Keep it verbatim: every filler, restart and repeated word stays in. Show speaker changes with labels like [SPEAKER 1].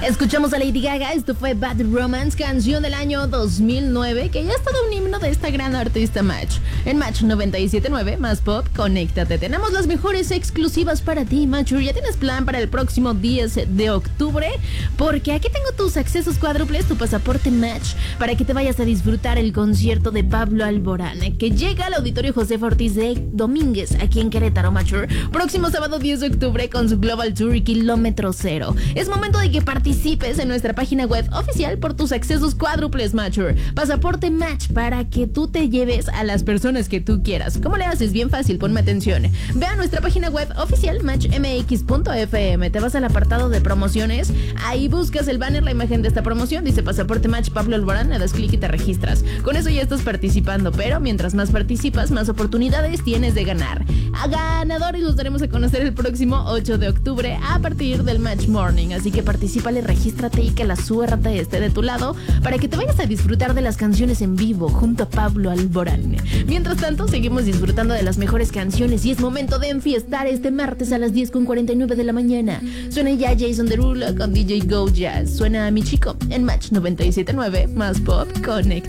[SPEAKER 1] Escuchamos a Lady Gaga, esto fue Bad Romance, canción del año dos mil nueve, que ya ha estado un himno de esta gran artista Match. En Match noventa y siete punto nueve, más pop, conéctate. Tenemos las mejores exclusivas para ti, Match. ¿Ya tienes plan para el próximo diez de octubre? Porque aquí tengo tus accesos cuádruples, tu pasaporte Match, para que te vayas a disfrutar el concierto de Pablo Alborán, que llega al Auditorio Josefa Ortiz de Domínguez, aquí en Querétaro, Match. Próximo sábado diez de octubre con su Global Tour y Kilómetro Cero. Es momento de que participes en nuestra página web oficial por tus accesos cuádruples, Matcher. Pasaporte Match para que tú te lleves a las personas que tú quieras. ¿Cómo le haces? Bien fácil, ponme atención. Ve a nuestra página web oficial match m x punto f m. Te vas al apartado de promociones. Ahí buscas el banner, la imagen de esta promoción. Dice Pasaporte Match Pablo Alborán. Le das clic y te registras. Con eso ya estás participando. Pero mientras más participas, más oportunidades tienes de ganar. A ganadores los daremos a conocer el próximo ocho de octubre a partir del Match Morning. Así que particípale, regístrate y que la suerte esté de tu lado para que te vayas a disfrutar de las canciones en vivo junto a Pablo Alborán. Mientras tanto, seguimos disfrutando de las mejores canciones y es momento de enfiestar este martes a las diez con cuarenta y nueve de la mañana. Suena ya Jason Derulo con D J Go Jazz. Suena a mi chico en Match noventa y siete punto nueve, más pop, conecta.